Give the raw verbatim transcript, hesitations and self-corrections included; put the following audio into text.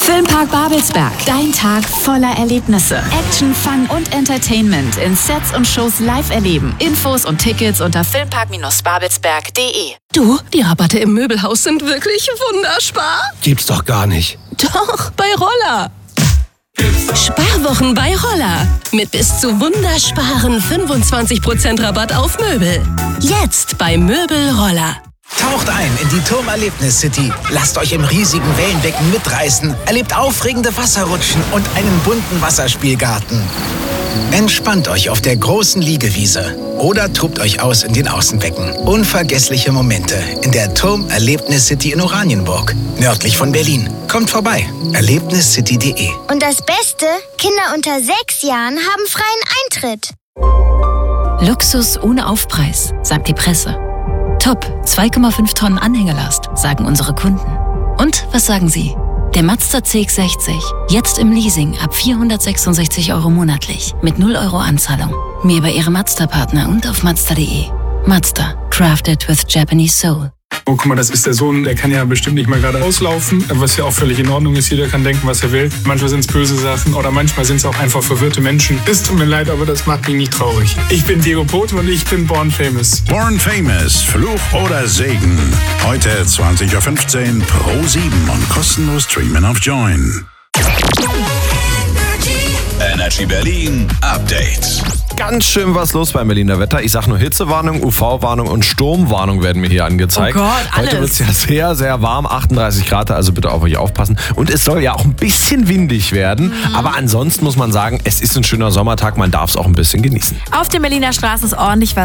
Filmpark Babelsberg. Dein Tag voller Erlebnisse. Action, Fun und Entertainment in Sets und Shows live erleben. Infos und Tickets unter filmpark babelsberg punkt de. Du, die Rabatte im Möbelhaus sind wirklich wunderbar. Gibt's doch gar nicht. Doch, bei Roller. Sparwochen bei Roller. Mit bis zu wundersparen fünfundzwanzig Prozent Rabatt auf Möbel. Jetzt bei Möbel Roller. Taucht ein in die Turmerlebnis-City. Lasst euch im riesigen Wellenbecken mitreißen. Erlebt aufregende Wasserrutschen und einen bunten Wasserspielgarten. Entspannt euch auf der großen Liegewiese oder tobt euch aus in den Außenbecken. Unvergessliche Momente in der Turmerlebnis-City in Oranienburg, nördlich von Berlin. Kommt vorbei. erlebnis city punkt de. Und das Beste? Kinder unter sechs Jahren haben freien Eintritt. Luxus ohne Aufpreis, sagt die Presse. Top, zwei Komma fünf Tonnen Anhängelast, sagen unsere Kunden. Und was sagen Sie? Der Mazda C X sechzig, jetzt im Leasing ab vierhundertsechsundsechzig Euro monatlich, mit null Euro Anzahlung. Mehr bei Ihrem Mazda-Partner und auf mazda punkt de. Mazda, crafted with Japanese soul. Oh, guck mal, das ist der Sohn, der kann ja bestimmt nicht mal gerade auslaufen, was ja auch völlig in Ordnung ist. Jeder kann denken, was er will. Manchmal sind es böse Sachen oder manchmal sind es auch einfach verwirrte Menschen. Es tut mir leid, aber das macht mich nicht traurig. Ich bin Diego Poth und ich bin Born Famous. Born Famous, Fluch oder Segen. Heute zwanzig Uhr fünfzehn pro sieben und kostenlos streamen auf Join. Energy Berlin Update. Ganz schön was los beim Berliner Wetter. Ich sag nur Hitzewarnung, U V-Warnung und Sturmwarnung werden mir hier angezeigt. Oh Gott, alles. Heute wird es ja sehr, sehr warm, achtunddreißig Grad, also bitte auf euch aufpassen. Und es soll ja auch ein bisschen windig werden. Mhm. Aber ansonsten muss man sagen, es ist ein schöner Sommertag, man darf es auch ein bisschen genießen. Auf den Berliner Straßen ist ordentlich was